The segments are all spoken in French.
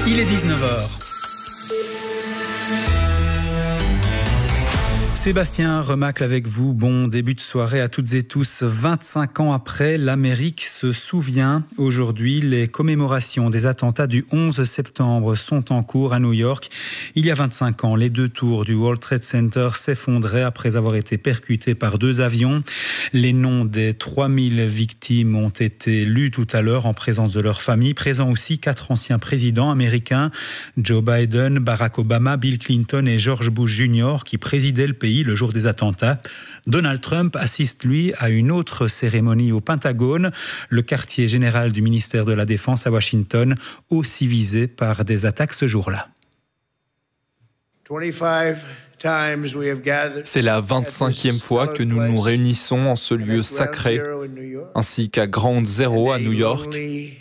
Il est 19h. Sébastien Remacle avec vous. Bon début de soirée à toutes et tous. 25 ans après, l'Amérique se souvient. Aujourd'hui, les commémorations des attentats du 11 septembre sont en cours à New York. Il y a 25 ans, les deux tours du World Trade Center s'effondraient après avoir été percutés par deux avions. Les noms des 3000 victimes ont été lus tout à l'heure en présence de leurs familles. Présents aussi 4 anciens présidents américains, Joe Biden, Barack Obama, Bill Clinton et George Bush Jr. qui présidaient le pays le jour des attentats. Donald Trump assiste, lui, à une autre cérémonie au Pentagone, le quartier général du ministère de la Défense à Washington, aussi visé par des attaques ce jour-là. C'est la 25e fois que nous nous réunissons en ce lieu sacré, ainsi qu'à Ground Zero à New York,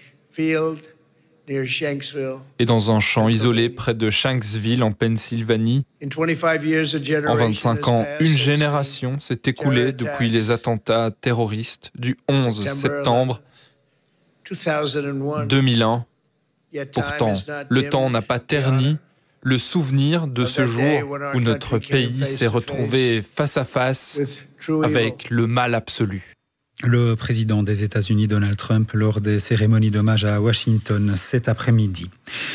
et dans un champ isolé près de Shanksville en Pennsylvanie. En 25 ans, une génération s'est écoulée depuis les attentats terroristes du 11 septembre 2001. Pourtant, le temps n'a pas terni le souvenir de ce jour où notre pays s'est retrouvé face à face avec le mal absolu. Le président des États-Unis, Donald Trump, lors des cérémonies d'hommage à Washington cet après-midi.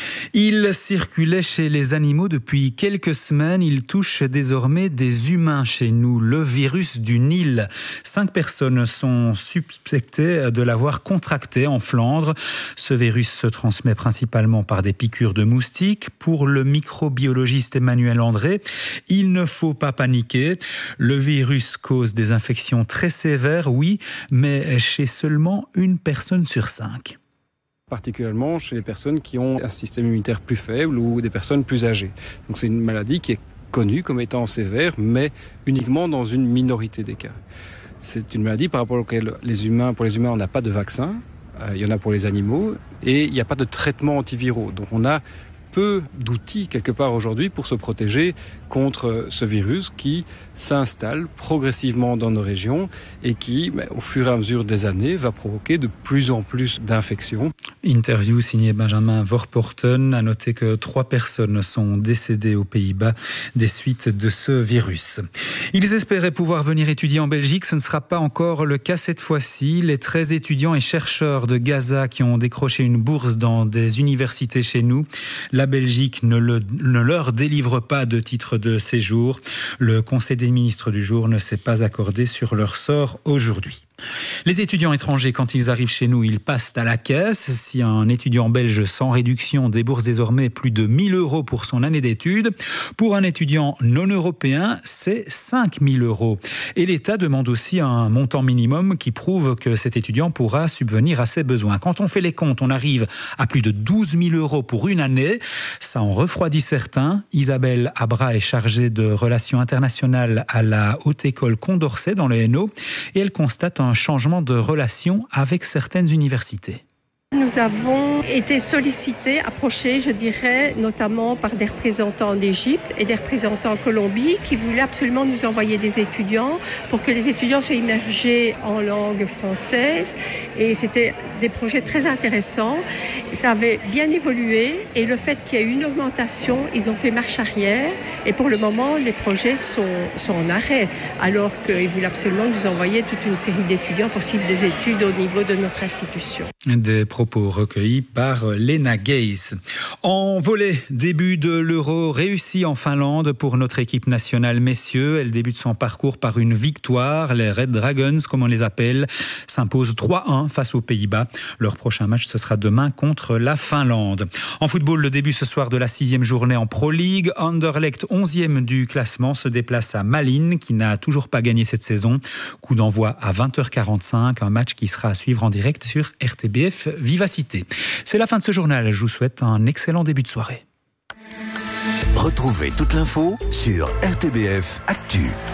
Il circulait chez les animaux depuis quelques semaines. Il touche désormais des humains chez nous. Le virus du Nil. 5 personnes sont suspectées de l'avoir contracté en Flandre. Ce virus se transmet principalement par des piqûres de moustiques. Pour le microbiologiste Emmanuel André, il ne faut pas paniquer. Le virus cause des infections très sévères, oui, mais chez seulement une personne sur 5. Particulièrement chez les personnes qui ont un système immunitaire plus faible ou des personnes plus âgées. Donc c'est une maladie qui est connue comme étant sévère, mais uniquement dans une minorité des cas. C'est une maladie par rapport auquel pour les humains, on n'a pas de vaccin, il y en a pour les animaux, et il n'y a pas de traitement antiviraux. Donc on a peu d'outils quelque part aujourd'hui pour se protéger contre ce virus qui s'installe progressivement dans nos régions et qui, au fur et à mesure des années, va provoquer de plus en plus d'infections. Interview signée Benjamin Vorporten. À noter que 3 personnes sont décédées aux Pays-Bas des suites de ce virus. Ils espéraient pouvoir venir étudier en Belgique. Ce ne sera pas encore le cas cette fois-ci. Les 13 étudiants et chercheurs de Gaza qui ont décroché une bourse dans des universités chez nous, la Belgique ne leur délivre pas de titre de séjour. Le Conseil des ministres du jour ne s'est pas accordé sur leur sort aujourd'hui. Les étudiants étrangers, quand ils arrivent chez nous, ils passent à la caisse. Si un étudiant belge sans réduction débourse désormais plus de 1 000 € pour son année d'études, pour un étudiant non européen, c'est 5 000 €. Et l'État demande aussi un montant minimum qui prouve que cet étudiant pourra subvenir à ses besoins. Quand on fait les comptes, on arrive à plus de 12 000 € pour une année. Ça en refroidit certains. Isabelle Abra est chargée de relations internationales à la Haute École Condorcet dans le Hainaut et elle constate un changement de relation avec certaines universités. Nous avons été sollicités, approchés, je dirais, notamment par des représentants d'Égypte et des représentants en Colombie qui voulaient absolument nous envoyer des étudiants pour que les étudiants soient immergés en langue française. Et c'était des projets très intéressants. Ça avait bien évolué et le fait qu'il y ait eu une augmentation, ils ont fait marche arrière. Et pour le moment, les projets sont en arrêt, alors qu'ils voulaient absolument nous envoyer toute une série d'étudiants pour suivre des études au niveau de notre institution. Des propos recueillis par Lena Gaze. En volley, début de l'Euro réussi en Finlande pour notre équipe nationale messieurs. Elle débute son parcours par une victoire. Les Red Dragons, comme on les appelle, s'imposent 3-1 face aux Pays-Bas. Leur prochain match, ce sera demain contre la Finlande. En football, le début ce soir de la 6e journée en Pro League. Anderlecht, 11e du classement, se déplace à Malines, qui n'a toujours pas gagné cette saison. Coup d'envoi à 20h45, un match qui sera à suivre en direct sur RTBF Vivacité. C'est la fin de ce journal. Je vous souhaite un excellent début de soirée. Retrouvez toute l'info sur RTBF Actu.